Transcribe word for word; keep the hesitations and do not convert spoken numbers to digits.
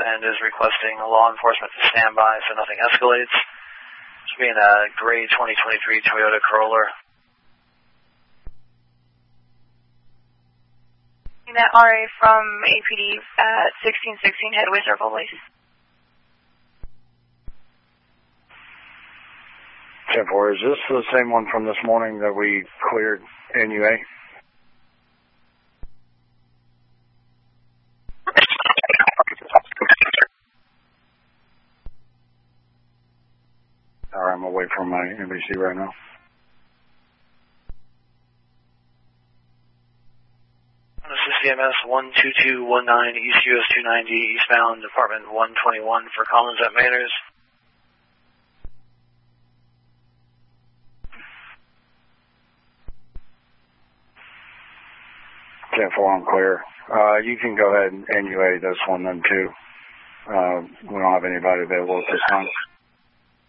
and is requesting law enforcement to stand by so nothing escalates. It's being a gray twenty twenty-three Toyota Corolla. That R A from A P D at sixteen sixteen Headway Circle, please. ten four, is this the same one from this morning that we cleared N U A? Alright, I'm away from my N B C right now. This is C M S one two two one nine East U S two ninety, eastbound, apartment one twenty-one for Collins at Manors. ten four, I'm clear. Uh, you can go ahead and N U A this one then too. Uh, we don't have anybody available at this time.